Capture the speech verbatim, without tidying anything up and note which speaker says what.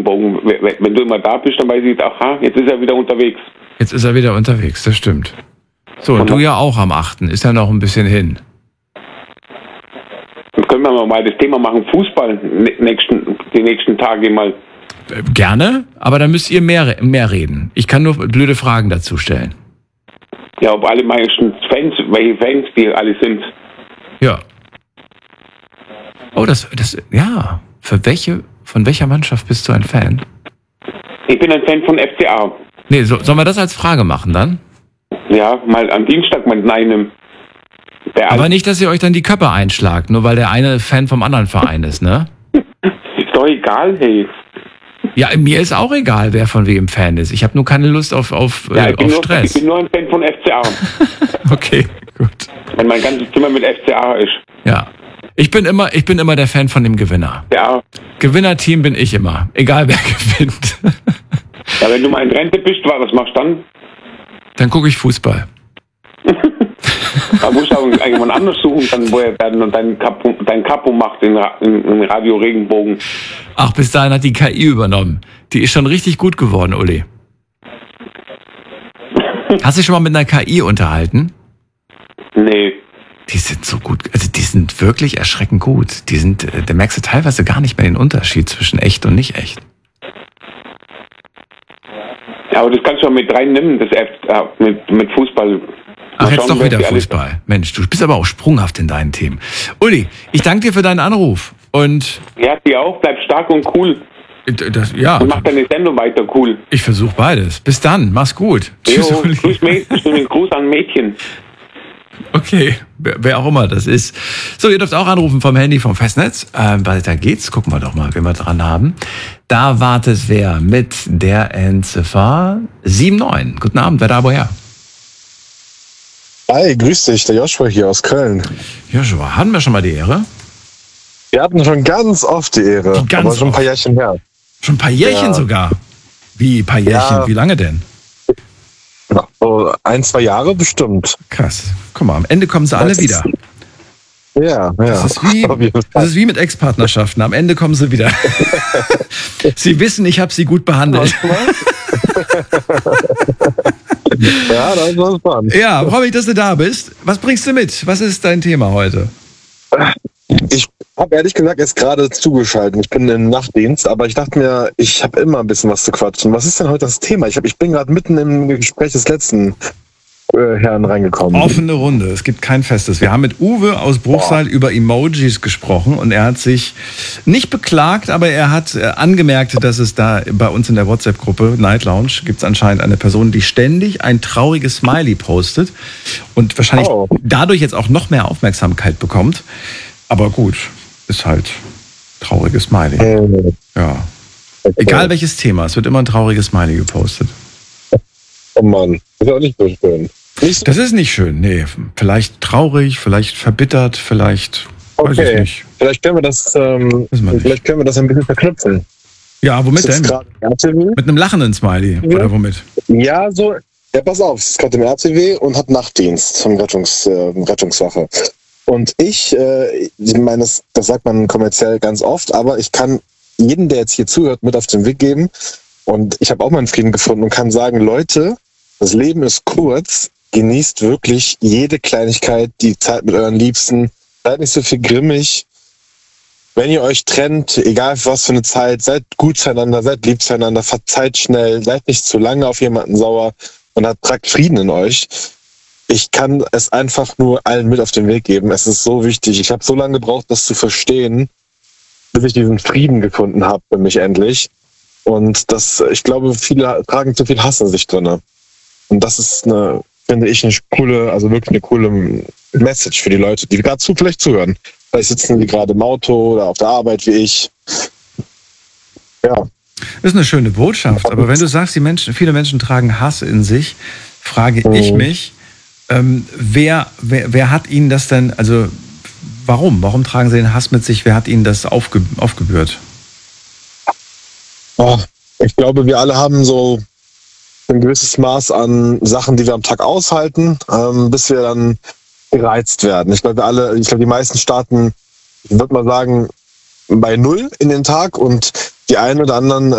Speaker 1: Regenbogen. Wenn du immer da bist, dann weiß ich, aha, jetzt ist er wieder unterwegs.
Speaker 2: Jetzt ist er wieder unterwegs, das stimmt. So, und du ja auch am achten Ist ja noch ein bisschen hin.
Speaker 1: Dann können wir mal das Thema machen, Fußball, nächsten, die nächsten Tage mal.
Speaker 2: Gerne, aber dann müsst ihr mehr, mehr reden. Ich kann nur blöde Fragen dazu stellen.
Speaker 1: Ja, ob alle meisten Fans, welche Fans die alle sind.
Speaker 2: Ja. Oh, das, das, ja. Für welche, von welcher Mannschaft bist du ein Fan?
Speaker 1: Ich bin ein Fan von F C A.
Speaker 2: Nee, so, sollen wir das als Frage machen dann?
Speaker 1: Ja, mal am Dienstag mit einem.
Speaker 2: Aber nicht, dass ihr euch dann die Köpfe einschlagt, nur weil der eine Fan vom anderen Verein ist, ne?
Speaker 1: Ist doch egal, hey.
Speaker 2: Ja, mir ist auch egal, wer von wem Fan ist. Ich habe nur keine Lust auf, auf,
Speaker 1: ja,
Speaker 2: äh, auf
Speaker 1: nur,
Speaker 2: Stress.
Speaker 1: Ich bin nur ein Fan von F C A.
Speaker 2: Okay, gut.
Speaker 1: Wenn mein ganzes Zimmer mit F C A ist.
Speaker 2: Ja. Ich bin immer, ich bin immer der Fan von dem Gewinner.
Speaker 1: Ja.
Speaker 2: Gewinnerteam bin ich immer. Egal wer gewinnt.
Speaker 1: Ja, wenn du mal in Rente bist, was machst du dann?
Speaker 2: Dann gucke ich Fußball.
Speaker 1: Da musst du auch irgendwann anders suchen, dann, wo er dann dein Capo, dein Capo macht in, in, in Radio Regenbogen.
Speaker 2: Ach, bis dahin hat die K I übernommen. Die ist schon richtig gut geworden, Uli. Hast du dich schon mal mit einer K I unterhalten?
Speaker 1: Nee.
Speaker 2: Die sind so gut, also die sind wirklich erschreckend gut. Die sind, da merkst du teilweise gar nicht mehr den Unterschied zwischen echt und nicht echt.
Speaker 1: Ja, aber das kannst du auch mit reinnehmen, das F, äh, mit, mit Fußball.
Speaker 2: Ach, jetzt doch wieder Fußball. Mensch, du bist aber auch sprunghaft in deinen Themen. Uli, ich danke dir für deinen Anruf. Und
Speaker 1: ja, dir auch. Bleib stark und cool.
Speaker 2: Das, ja.
Speaker 1: Und mach deine Sendung weiter cool.
Speaker 2: Ich versuche beides. Bis dann. Mach's gut.
Speaker 1: Tschüss, Uli. Grüß, Mädchen, Gruß an Mädchen.
Speaker 2: Okay, wer auch immer das ist. So, ihr dürft auch anrufen vom Handy, vom Festnetz. Ähm, weiter geht's. Gucken wir doch mal, wen wir dran haben. Da wartet wer mit der Endziffer sieben neun. Guten Abend, wer da woher?
Speaker 3: Hi, grüß dich, der Joshua hier aus Köln.
Speaker 2: Joshua, hatten wir schon mal die Ehre?
Speaker 3: Wir hatten schon ganz oft die Ehre,
Speaker 2: ganz
Speaker 3: aber schon ein paar
Speaker 2: oft.
Speaker 3: Jährchen her.
Speaker 2: Schon ein paar Jährchen
Speaker 3: ja.
Speaker 2: sogar? Wie, ein paar Jährchen? Ja. Wie lange denn?
Speaker 3: Ja, so ein, zwei Jahre bestimmt.
Speaker 2: Krass. Guck mal, am Ende kommen sie alle
Speaker 3: das
Speaker 2: wieder.
Speaker 3: Ist, ja, ja.
Speaker 2: Das ist, wie, das ist wie mit Ex-Partnerschaften. Am Ende kommen sie wieder. Sie wissen, ich habe sie gut behandelt.
Speaker 3: Ja, das war spannend.
Speaker 2: Ja, freue mich, dass du da bist. Was bringst du mit? Was ist dein Thema heute?
Speaker 3: Ich habe ehrlich gesagt jetzt gerade zugeschaltet. Ich bin im Nachtdienst, aber ich dachte mir, ich habe immer ein bisschen was zu quatschen. Was ist denn heute das Thema? Ich, hab, ich bin gerade mitten im Gespräch des letzten äh, Herrn reingekommen.
Speaker 2: Offene Runde, es gibt kein Festes. Wir haben mit Uwe aus Bruchsal Boah. über Emojis gesprochen und er hat sich nicht beklagt, aber er hat äh, angemerkt, dass es da bei uns in der WhatsApp-Gruppe Night Lounge gibt es anscheinend eine Person, die ständig ein trauriges Smiley postet und wahrscheinlich oh. dadurch jetzt auch noch mehr Aufmerksamkeit bekommt. Aber gut, ist halt trauriges Smiley.
Speaker 3: Oh.
Speaker 2: Ja.
Speaker 3: Okay.
Speaker 2: Egal welches Thema, es wird immer ein trauriges Smiley gepostet.
Speaker 3: Oh Mann, ist auch nicht so schön. Nicht
Speaker 2: das ist nicht schön, nee. Vielleicht traurig, vielleicht verbittert, vielleicht,
Speaker 3: okay.
Speaker 2: weiß ich nicht.
Speaker 3: Vielleicht können wir das, ähm, vielleicht können wir das ein bisschen verknüpfen.
Speaker 2: Ja, womit denn? Mit einem lachenden Smiley, ja. oder womit?
Speaker 3: Ja, so, ja, pass auf, es ist gerade im R T W und hat Nachtdienst zum Rettungs, äh, Rettungswache. Und ich, äh, ich meine, das, das sagt man kommerziell ganz oft, aber ich kann jeden, der jetzt hier zuhört, mit auf den Weg geben. Und ich habe auch meinen Frieden gefunden und kann sagen, Leute, das Leben ist kurz, genießt wirklich jede Kleinigkeit, die Zeit mit euren Liebsten. Seid nicht so viel grimmig. Wenn ihr euch trennt, egal für was für eine Zeit, seid gut zueinander, seid lieb zueinander, verzeiht schnell, seid nicht zu lange auf jemanden sauer und habt tragt Frieden in euch. Ich kann es einfach nur allen mit auf den Weg geben. Es ist so wichtig. Ich habe so lange gebraucht, das zu verstehen, bis ich diesen Frieden gefunden habe für mich endlich. Und das, ich glaube, viele tragen zu viel Hass in sich drin. Und das ist eine, finde ich, eine coole, also wirklich eine coole Message für die Leute, die gerade zu, vielleicht zuhören. Vielleicht sitzen die gerade im Auto oder auf der Arbeit wie ich. Ja.
Speaker 2: Das ist eine schöne Botschaft. Aber wenn du sagst, die Menschen, viele Menschen tragen Hass in sich, frage mhm. ich mich, ähm, wer, wer, wer hat ihnen das denn, also warum? Warum tragen sie den Hass mit sich? Wer hat ihnen das aufge, aufgebürdet?
Speaker 3: Oh, ich glaube, wir alle haben so ein gewisses Maß an Sachen, die wir am Tag aushalten, ähm, bis wir dann gereizt werden. Ich glaube, wir alle, ich glaube, die meisten starten, ich würde mal sagen, bei Null in den Tag und die einen oder anderen